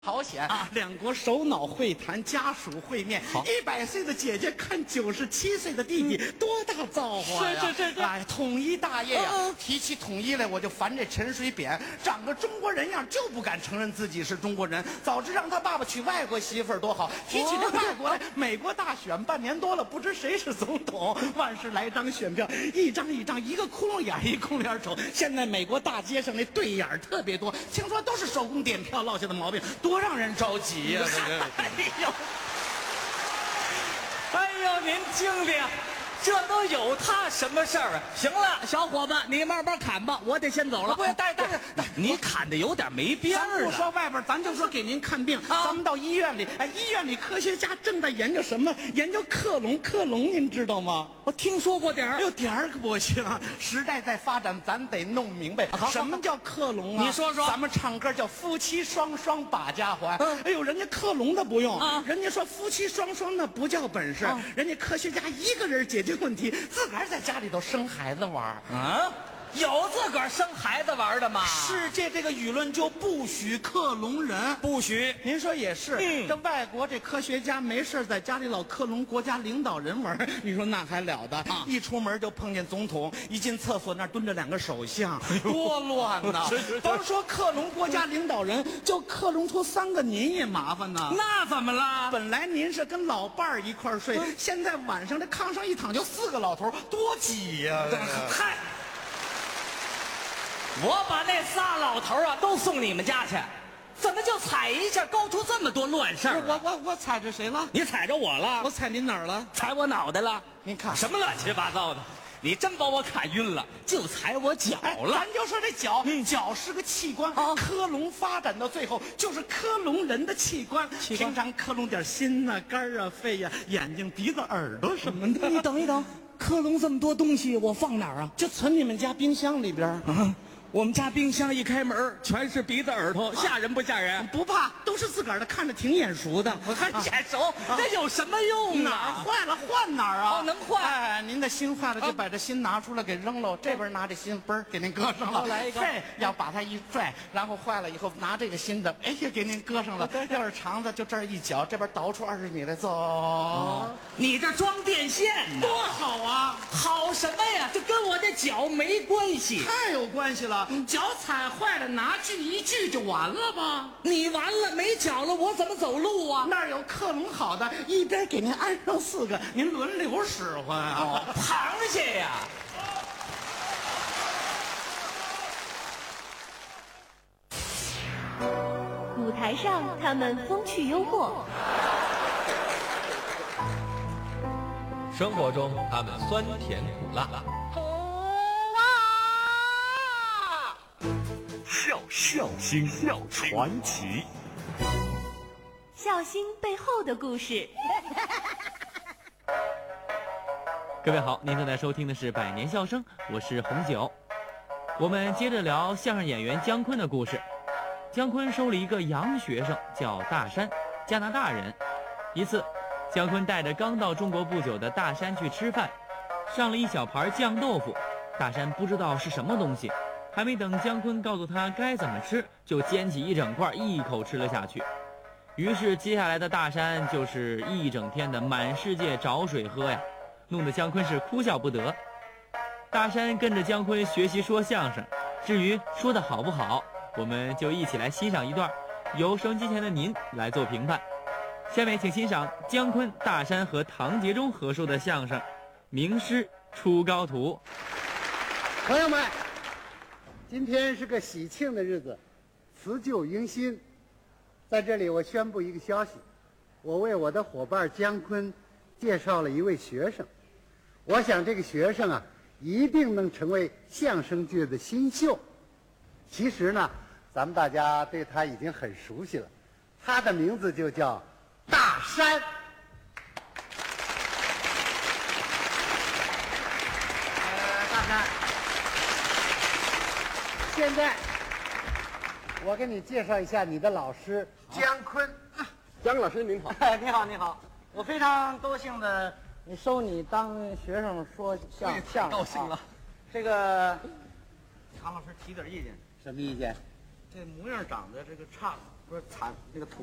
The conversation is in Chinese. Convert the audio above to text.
朝鲜啊， 两国首脑会谈，家属会面。 好 100岁的姐姐看97岁的弟弟，多大造化呀！ 是哎，统一大业呀！ 嗯提起统一来，我就烦这陈水扁，长个中国人样就不敢承认自己是中国人。早知让他爸爸娶外国媳妇儿多好。提起这外国来，美国大选半年多了，不知谁是总统。万事来张选票，一张一张，一个窟窿眼一窟窿眼瞅。现在美国大街上那对眼儿特别多，听说都是手工点票落下的毛病。多让人着急呀、这个。 哎呦，您听听，这都有他什么事儿啊？行了，小伙子，你慢慢砍吧，我得先走了。 不是，但是你砍的有点没边咱不儿了。 说外边，咱就说给您看病。咱们到医院里，哎，医院里科学家正在研究什么？研究克隆。克隆您知道吗？ 我听说过点儿。 有点儿可不行，时代在发展，咱得弄明白好什么叫克隆啊？ 你说说咱们唱歌叫夫妻双双把家还。哎呦，人家克隆的不用啊人家说夫妻双双那不叫本事，人家科学家一个人解决问题，自个儿在家里头生孩子玩儿。 啊，有自个儿生孩子玩的吗？ 世界这个舆论就不许克隆人， 不许。 您说也是， 嗯这外国这科学家没事在家里老克隆国家领导人玩，你说那还了得？一出门就碰见总统，一进厕所那儿蹲着2个首相，多乱呐！甭说克隆国家领导人，就克隆出3个您也麻烦呢。 那怎么了？ 本来您是跟老伴儿一块儿睡，现在晚上这炕上一躺就4个老头，多挤呀！ 嗨，我把那仨老头啊都送你们家去，怎么就踩一下勾出这么多乱事儿啊？ 我踩着谁了？ 你踩着我了？ 我踩您哪儿了？ 踩我脑袋了？ 您看什么乱七八糟的？你真把我看晕了，就踩我脚了。 咱就说这脚，脚是个器官，克隆发展到最后就是克隆人的器官。平常克隆点心呐、肝啊、肺呀、眼睛、鼻子、耳朵什么的。 你等一等，克隆这么多东西，我放哪儿啊？ 就存你们家冰箱里边。 啊，我们家冰箱一开门全是鼻子耳朵，吓人不吓人？ 不怕，都是自个儿的，看着挺眼熟的。 我看眼熟，这有什么用哪儿啊？ 坏了换哪儿啊？ 哦能换哎，您的心坏了就把这心拿出来给扔了，这边拿这心嘣儿给您搁上了。 来一个这要把它一拽，然后坏了以后拿这个新的，哎呀给您搁上了。要是肠子就这儿一绞，这边倒出20米来走。 你这装电线呢？ 多好啊！ 好什么呀？这跟我这脚没关系。 太有关系了，脚踩坏了拿锯一锯就完了吧？ 你完了，没脚了，我怎么走路啊？ 那儿有克隆好的，一边给您安上4个，您轮流使唤啊。 螃蟹呀！ 舞台上，他们风趣幽默； 生活中他们酸甜苦辣， 笑星传奇。 笑星背后的故事。 各位好，您正在收听的是百年笑声，我是红酒。我们接着聊相声演员姜昆的故事。姜昆收了一个洋学生，叫大山，加拿大人。一次，姜昆带着刚到中国不久的大山去吃饭，上了一小盘酱豆腐。大山不知道是什么东西，还没等姜昆告诉他该怎么吃，就捡起一整块一口吃了下去。于是接下来的大山就是一整天的满世界找水喝呀，弄得姜昆是哭笑不得。大山跟着姜昆学习说相声，至于说的好不好，我们就一起来欣赏一段，由收音机前的您来做评判。下面请欣赏姜昆、大山和唐杰忠合说的相声《名师出高徒》。 朋友们，今天是个喜庆的日子，辞旧迎新。在这里我宣布一个消息，我为我的伙伴姜昆介绍了一位学生。我想这个学生啊，一定能成为相声界的新秀。其实呢，咱们大家对他已经很熟悉了，他的名字就叫大山。大山，现在我给你介绍一下你的老师姜昆。 姜老师您好。 你好，你好，我非常高兴的收你当学生说相声。 高兴了。 这个唐老师提点意见， 什么意见？ 这模样长得这个差不是铲那个土。